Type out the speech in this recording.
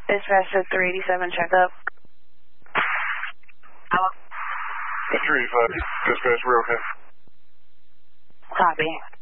Dispatch to 387, check up. Hello? 385, dispatch, we're okay. Copy.